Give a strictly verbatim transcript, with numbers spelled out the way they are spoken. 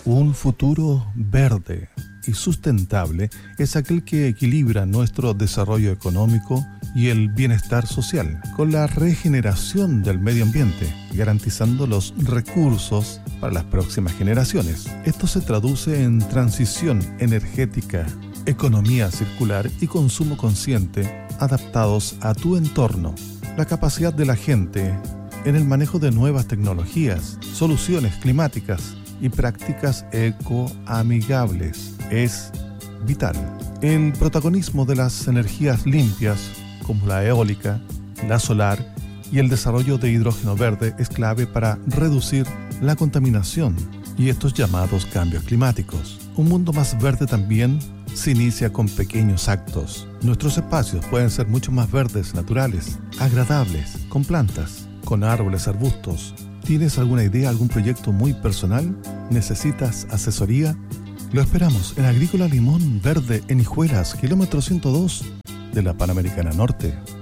Un futuro verde y sustentable es aquel que equilibra nuestro desarrollo económico y el bienestar social con la regeneración del medio ambiente, garantizando los recursos para las próximas generaciones. Esto se traduce en transición energética, economía circular y consumo consciente adaptados a tu entorno. La capacidad de la gente en el manejo de nuevas tecnologías, soluciones climáticas y prácticas ecoamigables es vital. El protagonismo de las energías limpias, como la eólica, la solar y el desarrollo de hidrógeno verde es clave para reducir la contaminación y estos llamados cambios climáticos. Un mundo más verde también se inicia con pequeños actos. Nuestros espacios pueden ser mucho más verdes, naturales, agradables, con plantas, con árboles, arbustos. ¿Tienes alguna idea, algún proyecto muy personal? ¿Necesitas asesoría? Lo esperamos en Agrícola Limón Verde en Hijuelas, kilómetro ciento dos de la Panamericana Norte.